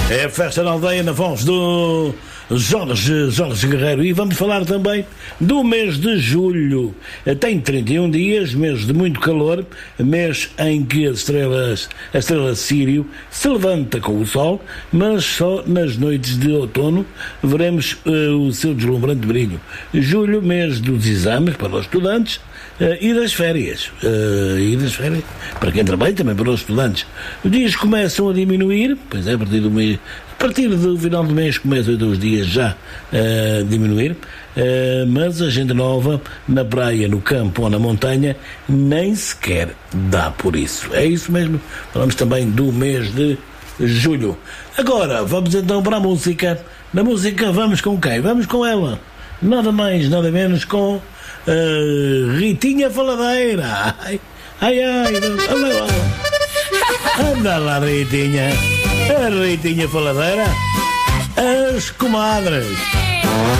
É a festa na aldeia na voz do Jorge Guerreiro. E vamos falar também do mês de julho. Tem 31 dias, mês de muito calor, mês em que a estrela Sírio se levanta com o sol, mas só nas noites de outono veremos o seu deslumbrante brilho. Julho, mês dos exames para os estudantes e das férias. Para quem trabalha, também para os estudantes. Os dias começam a diminuir, pois é, a partir do final do mês começam os dias já a diminuir, mas a gente nova na praia, no campo ou na montanha nem sequer dá por isso. É isso mesmo, falamos também do mês de julho. Agora vamos então para a música. Na música vamos com quem? Vamos com ela, nada mais, nada menos com Ritinha Faladeira. Anda lá, Ritinha. A Ritinha Faladeira, as comadres.